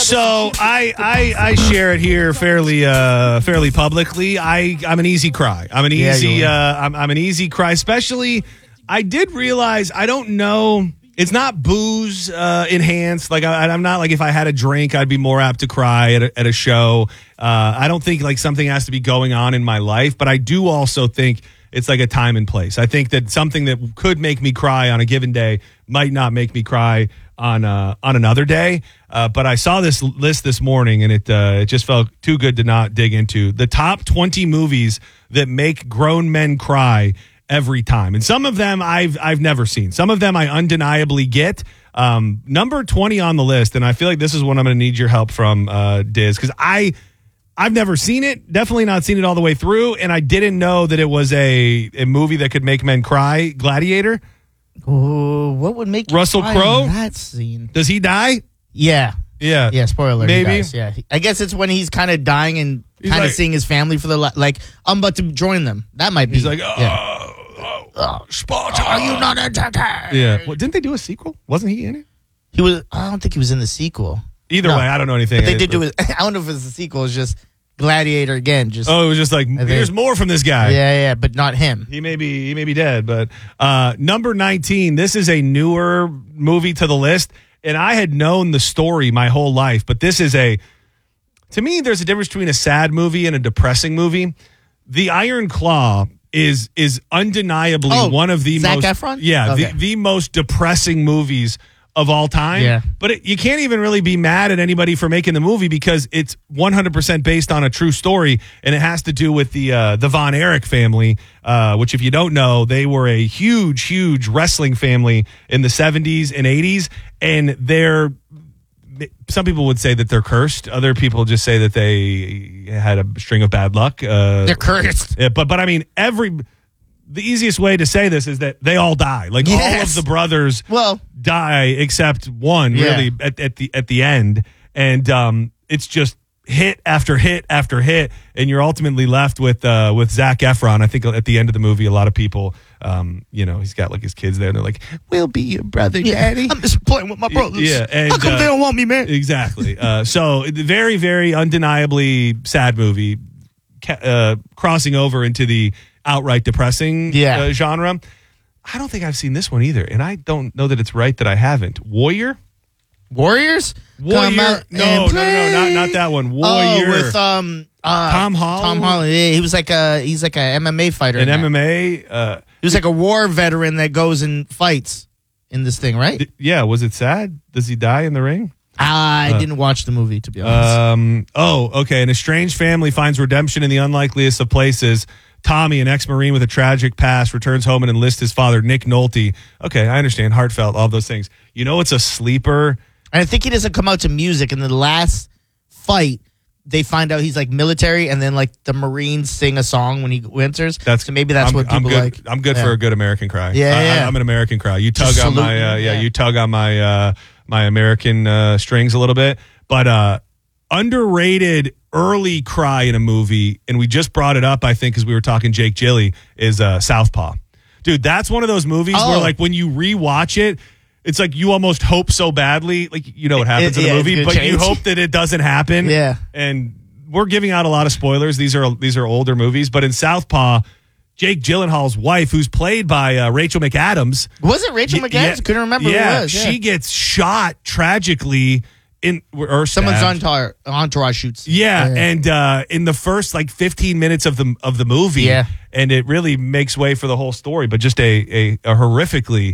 So I share it here fairly publicly. I'm an easy cry. I'm an easy cry. Especially, I did realize I don't know. It's not booze enhanced. Like I'm not like if I had a drink, I'd be more apt to cry at a show. I don't think like something has to be going on in my life, but I do also think it's like a time and place. I think that something that could make me cry on a given day might not make me cry on another day. But I saw this list this morning, and it just felt too good to not dig into. The top 20 movies that make grown men cry every time. And some of them I've never seen. Some of them I undeniably get. Number 20 on the list, and I feel like this is one I'm going to need your help from, Diz, because I've never seen it, definitely not seen it all the way through, and I didn't know that it was a movie that could make men cry. Gladiator? Oh, what would make Russell Crowe? That scene. Does he die? Yeah. Yeah. Spoiler alert. Maybe. He dies, yeah. I guess it's when he's kind of dying and kind of seeing his family for like, I'm about to join them. That might be. He's like, Sparta, are you not entertained? Yeah. Well, didn't they do a sequel? Wasn't he in it? He was. I don't think he was in the sequel. Either way, I don't know anything. But they did do it. I don't know if it's a sequel. It's just Gladiator again. Just it was just like here's more from this guy. Yeah, but not him. He may be dead. But number 19. This is a newer movie to the list, and I had known the story my whole life. But this is to me, there's a difference between a sad movie and a depressing movie. The Iron Claw is undeniably one of the Zac most Efron? Okay. the most depressing movies of all time. Yeah. But you can't even really be mad at anybody for making the movie because it's 100% based on a true story, and it has to do with the Von Erich family, which if you don't know, they were a huge wrestling family in the 70s and 80s, and some people would say that they're cursed. Other people just say that they had a string of bad luck. They're cursed. But I mean, the easiest way to say this is that they all die. Like all of the brothers die except one really at the end. And it's just hit after hit after hit. And you're ultimately left with Zac Efron. I think at the end of the movie, a lot of people, he's got like his kids there and they're like, we'll be your brother, daddy. I'm just playing with my brothers. Yeah. And, how come they don't want me, man? Exactly. So very, very undeniably sad movie, crossing over into the outright depressing genre. I don't think I've seen this one either, and I don't know that it's right that I haven't. Warriors? Warrior? No, not that one. Warrior with Tom Holland. Tom Holland. Yeah, he's like a MMA fighter. MMA. He was like a war veteran that goes and fights in this thing, right? Was it sad? Does he die in the ring? I didn't watch the movie, to be honest. Okay. An estranged family finds redemption in the unlikeliest of places. Tommy, an ex-Marine with a tragic past, returns home and enlists his father, Nick Nolte. Okay, I understand. Heartfelt, all those things. You know, it's a sleeper. And I think he doesn't come out to music. In the last fight, they find out he's like military, and then like the Marines sing a song when he enters. So maybe that's what people like. I'm good for a good American cry. Yeah. I'm an American cry. You tug on my you tug on my my American strings a little bit, but underrated early cry in a movie, and we just brought it up, I think, because we were talking Jake Gilly, is Southpaw. Dude, that's one of those movies where, like, when you rewatch it, it's like you almost hope so badly. Like, you know what happens in the movie, but you hope that it doesn't happen. Yeah. And we're giving out a lot of spoilers. These are older movies. But in Southpaw, Jake Gyllenhaal's wife, who's played by Rachel McAdams. Was it Rachel McAdams? Couldn't remember who it was. She gets shot tragically someone's entourage shoots. And in the first like 15 minutes of the movie, and it really makes way for the whole story. But just a horrifically